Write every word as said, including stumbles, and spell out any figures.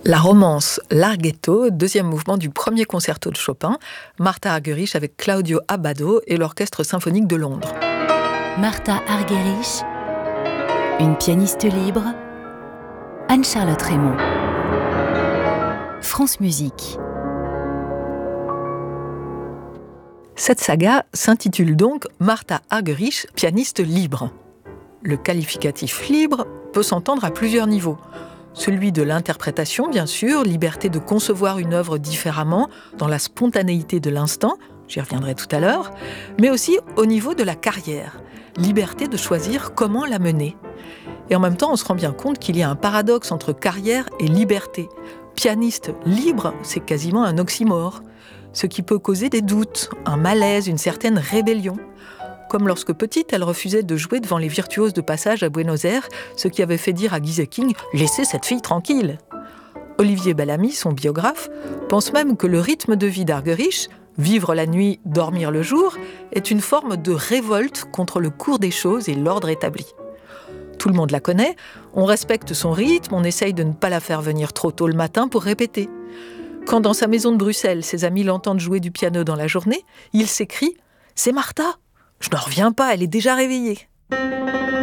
La romance Larghetto, deuxième mouvement du premier concerto de Chopin, Martha Argerich avec Claudio Abbado et l'Orchestre symphonique de Londres. Martha Argerich, une pianiste libre, Anne-Charlotte Raymond. France Musique. Cette saga s'intitule donc Martha Argerich, pianiste libre. Le qualificatif libre peut s'entendre à plusieurs niveaux. Celui de l'interprétation, bien sûr, liberté de concevoir une œuvre différemment, dans la spontanéité de l'instant, j'y reviendrai tout à l'heure, mais aussi au niveau de la carrière, liberté de choisir comment la mener. Et en même temps, on se rend bien compte qu'il y a un paradoxe entre carrière et liberté. Pianiste libre, c'est quasiment un oxymore, ce qui peut causer des doutes, un malaise, une certaine rébellion. Comme lorsque petite, elle refusait de jouer devant les virtuoses de passage à Buenos Aires, ce qui avait fait dire à Gieseking « Laissez cette fille tranquille !» Olivier Bellamy, son biographe, pense même que le rythme de vie d'Argerich, vivre la nuit, dormir le jour, est une forme de révolte contre le cours des choses et l'ordre établi. Tout le monde la connaît, on respecte son rythme, on essaye de ne pas la faire venir trop tôt le matin pour répéter. Quand dans sa maison de Bruxelles, ses amis l'entendent jouer du piano dans la journée, il s'écrie « C'est Martha ! Je n'en reviens pas, elle est déjà réveillée !»